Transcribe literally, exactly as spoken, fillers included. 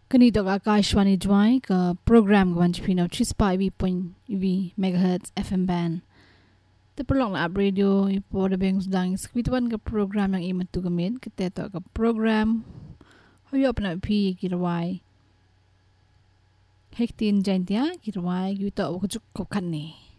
Kanito ka Akashwani Jwai ka program gwan chpino chispa iwi point iwi megahertz F M band. Te perlong la radio ipo de beng sedang skwitwan ka program yang imat tu gamit keteto ka program hoyo apna pi kirawai. Hektin jantia kirawai yuto ko kan ni.